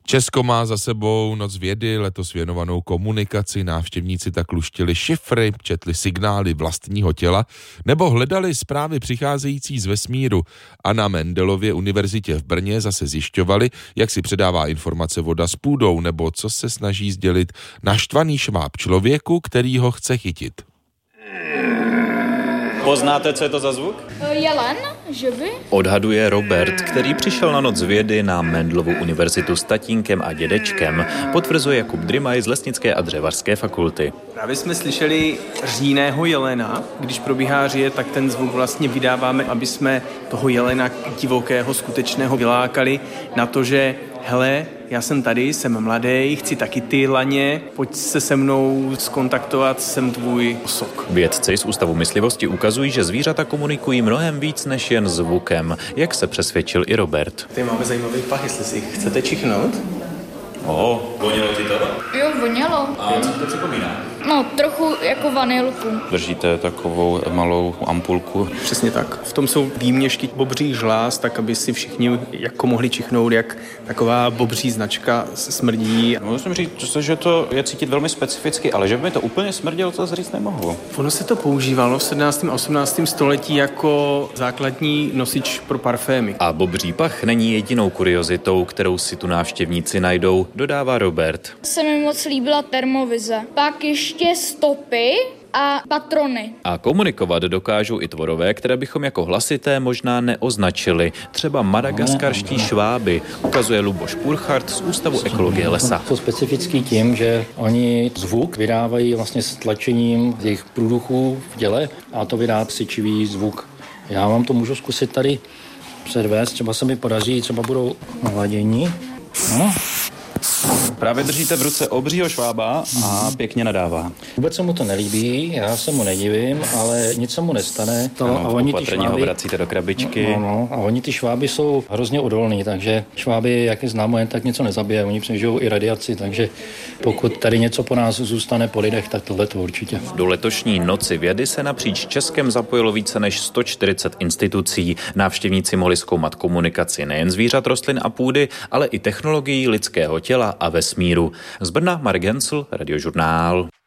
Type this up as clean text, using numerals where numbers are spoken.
Česko má za sebou Noc vědy, letos věnovanou komunikaci. Návštěvníci tak luštili šifry, četli signály vlastního těla nebo hledali zprávy přicházející z vesmíru. A na Mendelově univerzitě v Brně zase zjišťovali, jak si předává informace voda s půdou nebo co se snaží sdělit naštvaný šváb člověku, který ho chce chytit. Poznáte, co je to za zvuk? Jelen, že by? Odhaduje Robert, který přišel na Noc vědy na Mendelovu univerzitu s tatínkem a dědečkem. Potvrzuje Jakub Drymaj z Lesnické a dřevařské fakulty. Právě jsme slyšeli řínného jelena. Když probíhá říje, tak ten zvuk vlastně vydáváme, aby jsme toho jelena divokého, skutečného vylákali na to, že hele, já jsem tady, jsem mladý, chci taky ty laně, pojď se se mnou skontaktovat, jsem tvůj osok. Vědci z Ústavu myslivosti ukazují, že zvířata komunikují mnohem víc než jen zvukem, jak se přesvědčil i Robert. Tady máme zajímavý pach, jestli si chcete čichnout. Vonilo ti to? Jo, vonělo. A co to připomíná? No, trochu jako vanilku. Držíte takovou malou ampulku. Přesně tak. V tom jsou výměšky bobří žláz, tak aby si všichni jako mohli čichnout, jak taková bobří značka smrdí. Musím říct, že to je cítit velmi specificky, ale že by mi to úplně smrdělo, to říct nemohu. Ono se to používalo v 17. a 18. století jako základní nosič pro parfémy. A bobří pach není jedinou kuriozitou, kterou si tu návštěvníci najdou, dodává Robert. Se mi moc líbila termovize. Pak ještě stopy a patrony. A komunikovat dokážou i tvorové, které bychom jako hlasité možná neoznačili. Třeba madagaskarští šváby, ukazuje Luboš Purchart z Ústavu ekologie lesa. To specifický tím, že oni zvuk vydávají vlastně s tlačením jejich průduchů v těle a to vydá syčivý zvuk. Já vám to můžu zkusit tady předvést, třeba se mi podaří, třeba budou naladění. No. Právě držíte v ruce obřího švába a pěkně nadává. Vůbec se mu to nelíbí, já se mu nedivím, ale nic se mu nestane. A oni ty šváby ho vracíte do krabičky. A oni ty šváby jsou hrozně odolní, takže šváby, jak je známo, jen tak něco nezabije. Oni přežijou i radiaci, takže pokud tady něco po nás zůstane po lidech, tak tohle to určitě. Do letošní Noci vědy se napříč Českem zapojilo více než 140 institucí. Návštěvníci mohli zkoumat komunikaci nejen zvířat, rostlin a půdy, ale i technologií lidského těla a vesmíru. Z Brna Marek Hensl, Radiožurnál.